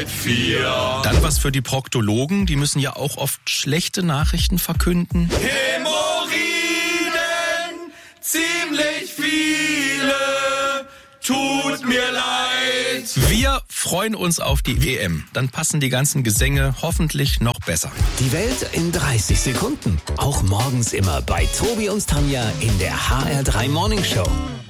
mit 4. Dann was für die Proktologen, die müssen ja auch oft schlechte Nachrichten verkünden. Hämorrhoiden, ziemlich viele, tut mir leid. Wir freuen uns auf die EM. Dann passen die ganzen Gesänge hoffentlich noch besser. Die Welt in 30 Sekunden. Auch morgens immer bei Tobi und Tanja in der HR3 Morning Show.